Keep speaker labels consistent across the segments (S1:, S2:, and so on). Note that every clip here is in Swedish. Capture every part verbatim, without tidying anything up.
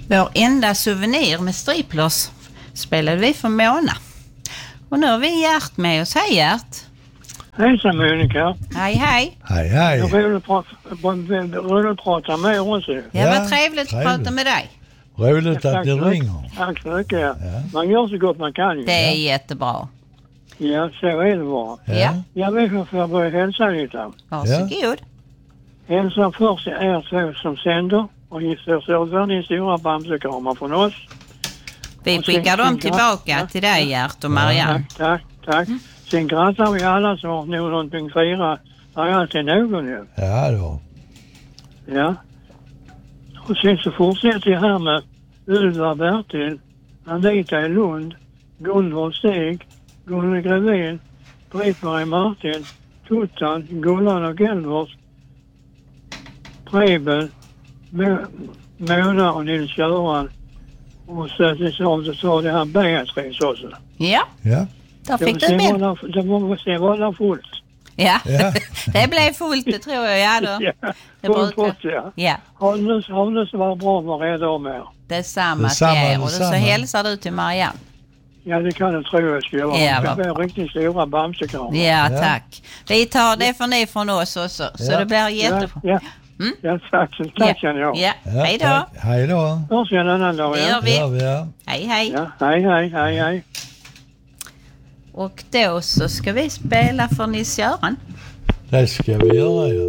S1: Vår enda souvenir med striplers spelade vi för Mona. Och nu har vi Gert med oss. Hej Gert!
S2: Hejsan Monica!
S1: Hej hej!
S3: Hej hej!
S2: Jag vill prata, vill prata med er också.
S1: Ja,
S3: Ja,
S1: vad trevligt,
S3: trevligt.
S1: att prata med dig.
S3: Roligt att du ringer.
S2: Tack så mycket.
S3: Ja.
S2: Man gör så gott man kan ju.
S1: Det är jättebra.
S2: Ja, så är det bara.
S1: Ja.
S2: Jag vill få börja hälsa lite.
S1: Varsågod.
S2: Hälsa först till er två som sänder och gissar så för ni stora bamsekramar från oss.
S1: Vi
S2: Och
S1: skickar
S2: sen-
S1: dem tillbaka
S2: ja,
S1: till dig Gert och Marianne.
S2: Tack, tack, tack. Sen grattar vi alla som har nog någonting fira. Det är alltid någon ju.
S3: Ja då.
S2: Ja. Och sen så fortsätter jag här med Ulva Bertil, Anita i Lund, Gunvor Steg, Gunnar Grevin, Britt-Marie Martin, Tuttan, Gullan och Elvers, Prebel, Mo- Mona och Nils-Göran. Och så till så sa det här Beatrice också.
S1: Ja,
S3: Ja.
S1: där
S2: Det
S1: fick du
S2: var-
S1: med.
S2: det var- det var se var det fullt.
S1: Ja,
S3: Ja.
S1: det blev fullt, det tror jag. Ja, då.
S2: Ja,
S1: Det
S2: fullt
S1: brukar-
S2: också, ja.
S1: Ja,
S2: Ha det så- ha det så var bra med rädda om er.
S1: detsamma till
S3: Detsamma,
S1: er. Och så
S3: detsamma.
S1: hälsar du till Marianne.
S2: Ja, det kan jag tro jag ska göra.
S1: Ja,
S2: Det
S1: vad
S2: blir riktigt stora bamsekramar.
S1: Ja,
S3: Ja.
S1: tack. Vi tar det för ni från oss också. Så
S3: Ja.
S1: det blir
S2: Ja,
S1: jättebra.
S2: ja.
S1: Mm.
S2: Ja, tack. så- Tack känner jag.
S1: Ja,
S3: Ja,
S1: hej då.
S3: tack. Hej då.
S2: Hörs vi en annan dag,
S1: Det
S2: ja.
S1: gör
S3: Det gör
S1: vi.
S3: vi, ja.
S1: Hej, hej.
S2: Ja, hej, hej, hej, hej.
S1: Och då så ska vi spela för Nils-Göran.
S3: Det ska vi göra, ja.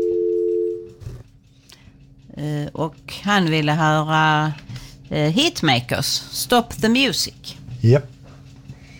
S1: Eh, och han ville höra eh, Hitmakers, Stop the Music.
S3: Japp.